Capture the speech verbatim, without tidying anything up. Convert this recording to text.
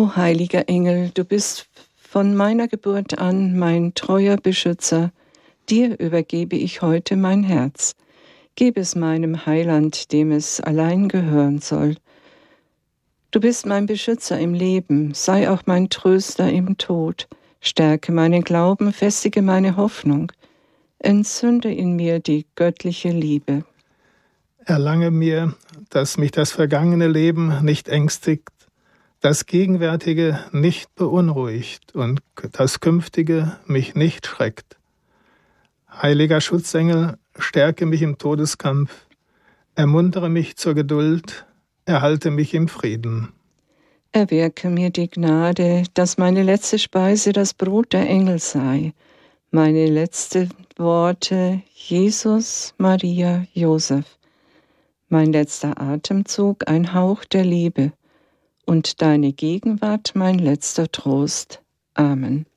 O heiliger Engel, du bist von meiner Geburt an mein treuer Beschützer. Dir übergebe ich heute mein Herz. Gib es meinem Heiland, dem es allein gehören soll. Du bist mein Beschützer im Leben, sei auch mein Tröster im Tod. Stärke meinen Glauben, festige meine Hoffnung. Entzünde in mir die göttliche Liebe. Erlange mir, dass mich das vergangene Leben nicht ängstigt, das Gegenwärtige nicht beunruhigt und das Künftige mich nicht schreckt. Heiliger Schutzengel, stärke mich im Todeskampf, ermuntere mich zur Geduld, erhalte mich im Frieden. Erwirke mir die Gnade, dass meine letzte Speise das Brot der Engel sei, meine letzten Worte Jesus, Maria, Josef, mein letzter Atemzug ein Hauch der Liebe und deine Gegenwart mein letzter Trost. Amen.